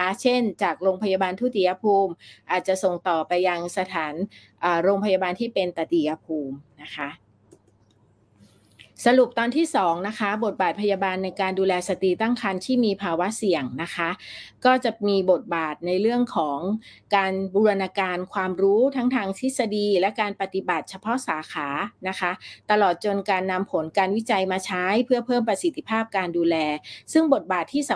เช่นจากโรงพยาบาลทุติยภูมิอาจจะส่งต่อไปยังสถานโรงพยาบาลที่เป็นตติยภูมินะคะสรุปตอนที่2นะคะบทบาทพยาบาลในการดูแลสตรีตั้งครรภ์ที่มีภาวะเสี่ยงนะคะก็จะมีบทบาทในเรื่องของการบูรณาการความรู้ทั้งทางทฤษฎีและการปฏิบัติเฉพาะสาขานะคะตลอดจนการนำผลการวิจัยมาใช้เพื่อเพิ่มประสิทธิภาพการดูแลซึ่งบทบาทที่ส